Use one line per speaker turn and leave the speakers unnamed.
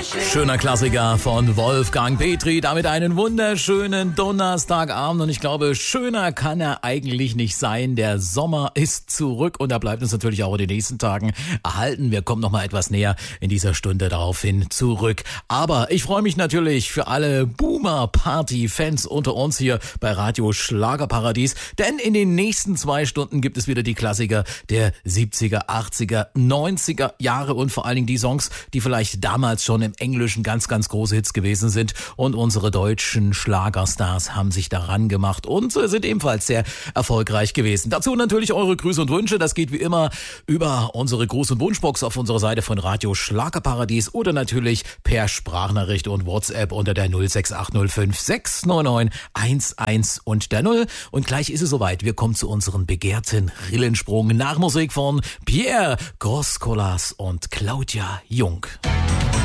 Schöner Klassiker von Wolfgang Petri, damit einen wunderschönen Donnerstagabend und ich glaube, schöner kann er eigentlich nicht sein. Der Sommer ist zurück und da bleibt uns natürlich auch in den nächsten Tagen erhalten. Wir kommen noch mal etwas näher in dieser Stunde daraufhin zurück. Aber ich freue mich natürlich für alle Boomer-Party-Fans unter uns hier bei Radio Schlagerparadies, denn in den nächsten 2 Stunden gibt es wieder die Klassiker der 70er, 80er, 90er Jahre und vor allen Dingen die Songs, die vielleicht damals schon im Englischen ganz, ganz große Hits gewesen sind und unsere deutschen Schlagerstars haben sich daran gemacht und sind ebenfalls sehr erfolgreich gewesen. Dazu natürlich eure Grüße und Wünsche, das geht wie immer über unsere Gruß- und Wunschbox auf unserer Seite von Radio Schlagerparadies oder natürlich per Sprachnachricht und WhatsApp unter der 06805 699 11 und der 0. Und gleich ist es soweit, wir kommen zu unserem begehrten Rillensprung nach Musik von Pierre Groscolas und Claudia Jung.